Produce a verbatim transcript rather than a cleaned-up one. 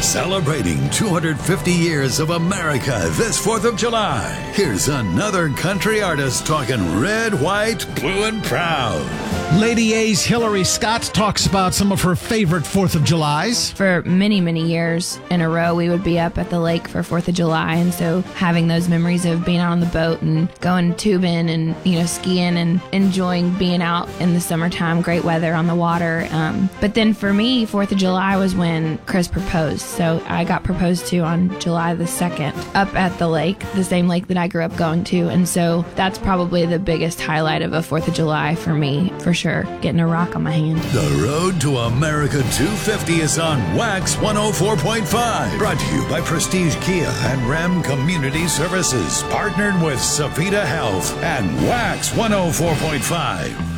Celebrating two hundred fifty years of America this fourth of July. Here's another country artist talking red, white, blue, and proud. Lady A's Hillary Scott talks about some of her favorite fourth of Julys. For many, many years in a row, we would be up at the lake for fourth of July. And so having those memories of being out on the boat and going tubing and, you know, skiing and enjoying being out in the summertime, great weather on the water. Um, but then for me, fourth of July was when Chris proposed. So I got proposed to on July the second up at the lake, the same lake that I grew up going to. And so that's probably the biggest highlight of a fourth of July for me, for sure, getting a rock on my hand. The road to America two fifty is on Wax one oh four point five. Brought to you by Prestige Kia and Ram Community Services. Partnered with Savita Health and Wax one oh four point five.